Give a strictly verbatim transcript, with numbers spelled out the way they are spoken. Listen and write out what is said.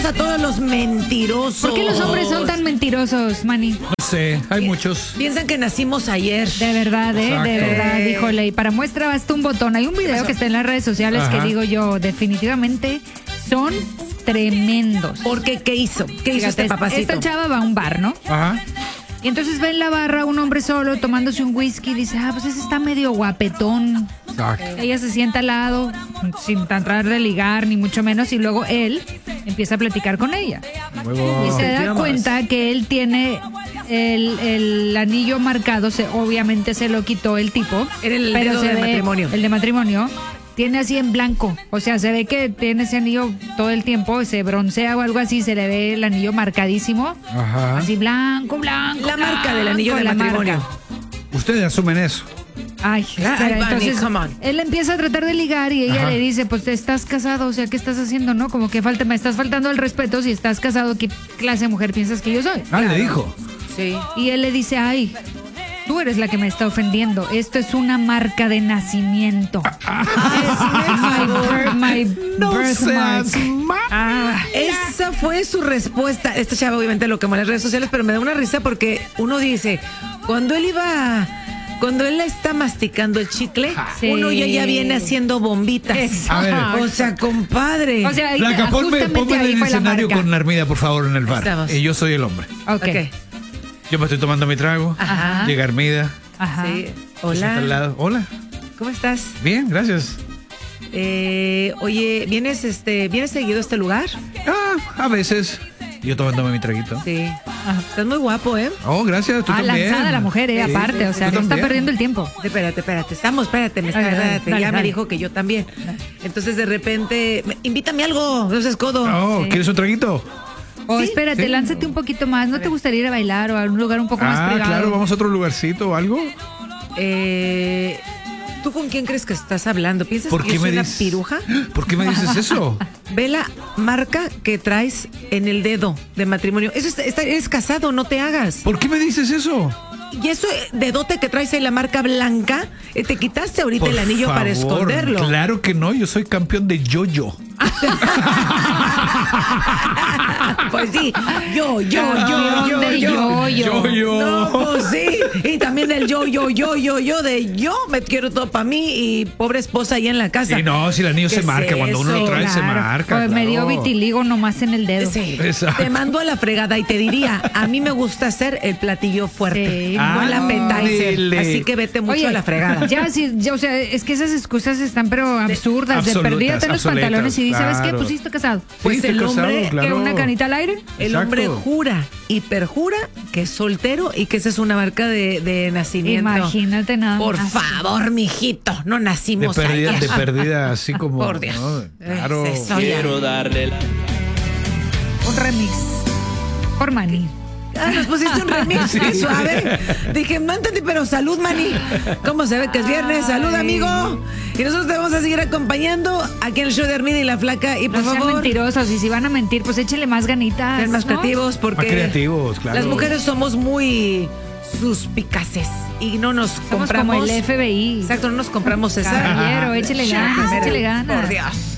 a todos los mentirosos. ¿Por qué los hombres son tan mentirosos, Manny? No sé, hay muchos. Piensan que nacimos ayer. De verdad, ¿eh? Exacto. De verdad, híjole. Y para muestra basta un botón. Hay un video que está en las redes sociales Ajá. que digo yo, definitivamente son tremendos. ¿Por qué? ¿Qué hizo? ¿Qué hizo Fíjate, este papacito? Esta chava va a un bar, ¿no? Ajá. Y entonces ve en la barra un hombre solo tomándose un whisky y dice, ah, pues ese está medio guapetón. Exacto. Ella se sienta al lado, sin tratar de ligar, ni mucho menos, y luego él empieza a platicar con ella. Huevo. Y se da Vamos. cuenta que él tiene el, el anillo marcado, se, obviamente se lo quitó el tipo. Era el pero dedo se de ve- matrimonio. El de matrimonio. Tiene así en blanco, o sea, se ve que tiene ese anillo todo el tiempo, se broncea o algo así, se le ve el anillo marcadísimo, Ajá. así blanco, blanco. La marca del anillo de blanco, la matrimonio. marca. Ustedes asumen eso. Ay, Ay, espera, Bunny, entonces come on. él empieza a tratar de ligar y ella Ajá. le dice, pues te estás casado, o sea, ¿qué estás haciendo, no? Como que falta, me estás faltando el respeto, si estás casado, ¿qué clase de mujer piensas que yo soy? Ah, le dijo. Sí. Y él le dice, ay, tú eres la que me está ofendiendo, esto es una marca de nacimiento. Es my, bir- my birthmark. Ah, Esa fue su respuesta. Esta chava obviamente lo quemó en las redes sociales, pero me da una risa porque uno dice, cuando él iba, cuando él está masticando el chicle, Sí. uno ya, ya viene haciendo bombitas. Eso. A ver. O sea, compadre. o sea, ahí- Blanca, ponme, justamente ponme en ahí el fue la escenario marca. con Armida, por favor, en el bar. Estamos. Y yo soy el hombre. Ok. Ok. Yo me estoy tomando mi trago. Ajá. Llega Armida. Ajá. Sí. se sienta al Hola. lado. Hola. ¿Cómo estás? Bien, gracias. Eh, oye, ¿vienes este, ¿vienes seguido a este lugar? Ah, a veces. Yo tomándome mi traguito. Sí. Estás muy guapo, ¿eh? Oh, gracias. Tú Ah, también. lanzada la mujer, eh, Sí, aparte, sí, o sea, tú no está también. perdiendo el tiempo. Espérate, espérate, estamos, espérate, me está, Dale, dale, espérate, dale, ya me dale. dijo que yo también. Entonces de repente, me- invítame algo, no seas codo. Oh, Sí. ¿quieres un traguito? O espérate, Sí. lánzate un poquito más. ¿No te gustaría ir a bailar o a un lugar un poco más Ah, privado? claro, vamos a otro lugarcito o algo. Eh, ¿Tú con quién crees que estás hablando? ¿Piensas ¿Por que qué yo soy me una dices? piruja? ¿Por qué me dices eso? Ve la marca que traes en el dedo de matrimonio. Eso está, está- eres casado, no te hagas. ¿Por qué me dices eso? Y eso eh, dedote que traes ahí, la marca blanca, eh, te quitaste ahorita Por el anillo para favor, esconderlo. Claro que no, yo soy campeón de yo-yo. Pues sí, yo, yo, yo, yo, de yo. yo, yo. Yo-yo. No, pues sí. Y también el yo, yo, yo, yo, yo de yo me quiero todo para mí y pobre esposa ahí en la casa. Sí, no, si el anillo ¿Qué se es marca, cuando uno lo eso? trae se Claro. marca. Pues me dio claro. vitiligo nomás en el dedo. Sí. Exacto. Te mando a la fregada y te diría, a mí me gusta hacer el platillo fuerte, Sí, no el appetizer. ándele. Así que vete mucho Oye, a la fregada. ya, sí, ya, o sea, es que esas excusas están pero absurdas. De absolutas, perdida los obsoletas, pantalones y dices, ¿sabes qué? claro. Pues sí, estoy casado. Pues Sí, el estoy casado, hombre, claro. ¿Que una canita al aire? El Exacto. hombre jura y perjura que es soltero y que esa es una marca de, de nacimiento. Imagínate nada Por más. favor, mijito, no De nacimos perdida, ayer. de perdida, así como. Por Dios. ¿no? Claro. Es eso, ya. darle la... Un remix. Por Manny. Ah, nos pusiste un remix, qué suave. Dije, mándate, pero salud, Manny. ¿Cómo se ve que es viernes? Salud, amigo. Y nosotros te vamos a seguir acompañando aquí en el show de Armida y la Flaca. Y por No sean favor, mentirosos. Y si van a mentir, pues échenle más ganitas. sean más ¿no? creativos porque Más creativos, claro. las mujeres somos muy suspicaces y no nos Somos compramos. como el F B I. Exacto, no nos compramos esa. Caballero, échele ganas, Mira, échele ganas. Por Dios.